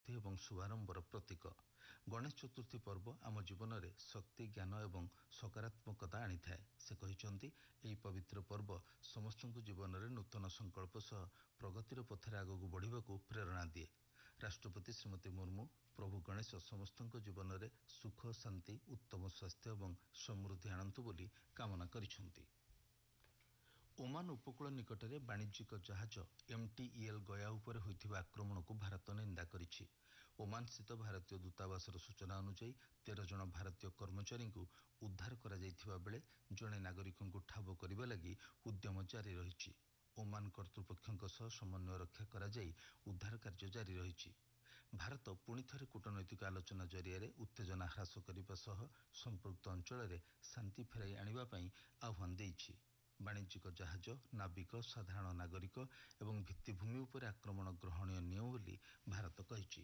समृद्धि और शुभारंभर प्रतीक। गणेश चतुर्थी पर्व आम जीवन में शक्ति ज्ञान और सकारात्मकता आनी थाए। से कहते यही पवित्र पर्व समस्त जीवन में नूतन संकल्प सह प्रगतिर पथरे आगक बढ़ा प्रेरणा दिए। राष्ट्रपति श्रीमती मुर्मू प्रभु गणेश समस्त जीवन में सुख शांति उत्तम स्वास्थ्य और समृद्धि आणंतु बोली कामना करिसेंति। ओमान उपकूल निकट में वाणिज्यिक जहाज MTEL गया उपर होइथिबा आक्रमण को भारत निंदा करिछि। ओमान स्थित भारतीय दूतावासर सूचना अनुसार 13 जन भारतीय कर्मचारी को उद्धार करा जायथिबा बेले जड़े नागरिक को ठाब करने लगी उद्यम जारी रही। ओमान कर्तृपक्षों सह समन्वय रक्षा करा जाई उद्धार कार्य जारी रही। भारत पुणी थे कूटनैतिक आलोचना जरिया उत्तेजना ह्रास करने सह संपृक्त अंचल में शांति फेराई आने आह्वान देइछि। वाणिज्यिक जहाज नाविक साधारण नागरिक एवं भित्तिभूमि उपर आक्रमण ग्रहणीय नियम बोली भारत कहिछि।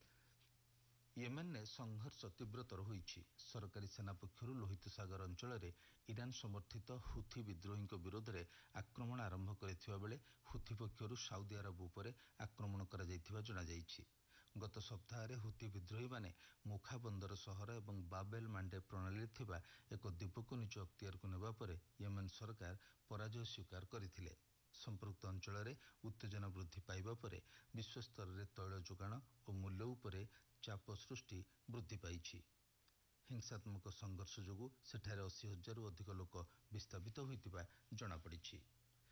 येमेन ने संघर्ष तीव्रतर होइछि। सरकारी सेना पक्षरु लोहित सागर अंचल में ईरान समर्थित हुथी विद्रोही विरोध में आक्रमण आरंभ करथिबा बेले हुथी पक्षरु साउदी अरब उपर आक्रमण करा जायथिबा जणा जायछि। गत सप्ताह हुथी विद्रोही माने मुखा बंदर सहर और बाबेल मांडे प्रणाली थिबा एक द्वीप को निज अख्तियार को नेबा परे येमेन सरकार पराजय स्वीकार करथिले। संपृक्त अंचल में उत्तेजना वृद्धि पाइबा परे विश्व स्तर में तैल जोगाण और मूल्य उपरे चाप सृष्टि वृद्धि पाइछि। हिंसात्मक संघर्ष जोगु सेठारे 80,000 अधिक लोक विस्थापित होइतिबा जणा पड़िछि।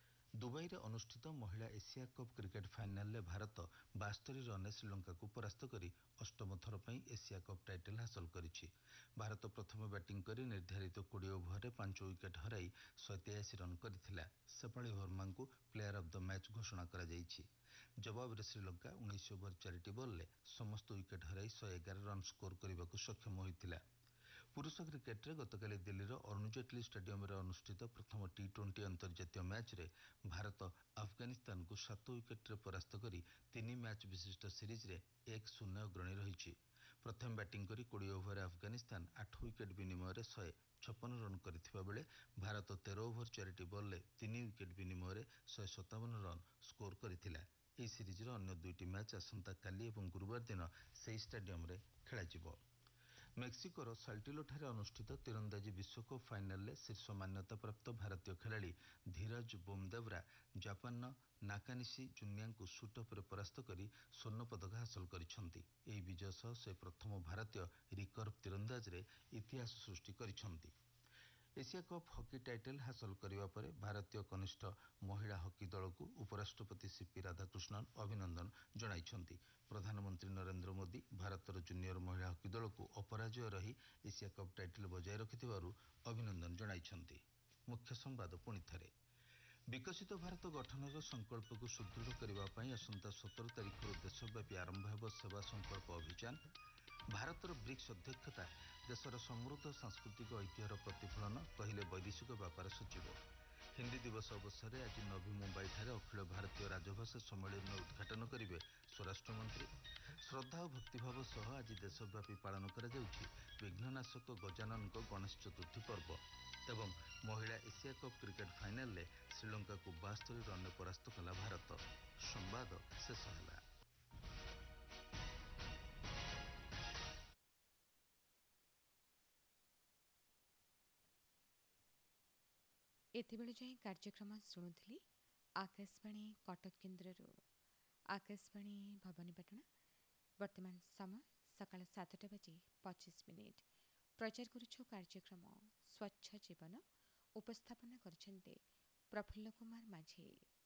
दुबई में अनुष्ठित महिला एशिया कप क्रिकेट फाइनाल में भारत 72 रन श्रीलंका को परास्त करी अष्टम थर पर एशिया कप टाइटल हासिल करिछि। भारत प्रथम बैटिंग करी निर्धारित 20 ओभर में 5 विकेट हराई 183 रन करथिला। सेपाली वर्मा को प्लेयर ऑफ द मैच घोषणा करा जायछि। जवाब में श्रीलंका 19 ओभर 4 बॉल में समस्त विकेट हराई 111 रन स्कोर करने को सक्षम होइतिला। पुरुष क्रिकेट में गतकाली दिल्लीर अरुण जेटली स्टेडियम में अनुष्ठित प्रथम T20 अंतर्जातीय मैच रे भारत अफगानिस्तान को 7 विकेट परास्त करी 3 मैच विशिष्ट सीरीज रे 1-0 अग्रणी रही। प्रथम बैटिंग करी 20 ओभर अफगानिस्तान 8 विकेट विनिमय 156 रन करथिबा बेले भारत 13 ओभर 4 बॉल में 3 विकेट विनिमय 157 रन स्कोर करथिला। एही सीरीज रो अन्य दुईटी मैच आसंता काली और गुरुवार दिन सेही स्टेडियम रे खेला जिवो। मेक्सिकोर साल्टिलो ठारे अनुष्ठित तीरंदाजी विश्वकप फाइनाल में शीर्ष मान्यता प्राप्त भारतीय खिलाड़ी धीरज बोमदेवरा जापान नाकानिशी जुनिया को शूटअप परास्त करी स्वर्ण पदक हासिल करिसेंति। एही विजय सह से प्रथम भारतीय रिकर्व तीरंदाज रे इतिहास सृष्टि करिसेंति। एशिया कप हॉकी टाइटल हासिल करने पर भारतीय कनिष्ठ महिला हॉकी दल को उपराष्ट्रपति CP राधाकृष्णन अभिनंदन जणाइछंती। प्रधानमंत्री नरेंद्र मोदी भारतर जूनियर महिला हॉकी दल को अपराजय रही एशिया कप टाइटल बजाय रखिथिबारु अभिनंदन जणाइछंती। मुख्य संवाद पुणी थे। विकसित भारत गठनर संकल्प को सुदृढ़ करने आसंता 17 तारिख देशव्यापी आरंभ होब सेवा संकल्प अभियान। भारतर ब्रिक्स अध्यक्षता देशर समृद्ध सांस्कृतिक ऐतिह्यर प्रतिफलन कहले वैदेशिक व्यापार सचिव। हिंदी दिवस अवसर में आज नवी मुंबई ठारे अखिल भारतीय राजभाषा सम्मेलन उद्घाटन करेंगे स्वराष्ट्र मंत्री। श्रद्धा और भक्तिभाव सह आज देशव्यापी पालन करा जाउछि विघ्ननाशक गजानन गणेश चतुर्थी पर्व। एवं महिला एशिया कप क्रिकेट फाइनाल में श्रीलंका को 72 रन परास्त कला भारत। संवाद शेष होला। एतेबेले जाए कार्यक्रम शुणुली आकाशवाणी कटक केन्द्र आकाशवाणी भवानीपाटना। वर्तमान समय सकाळ 7:25 प्रचार करुछु कार्यक्रम स्वच्छ जीवन। उपस्थापना करछन्ते प्रफुल्ल कुमार माझी।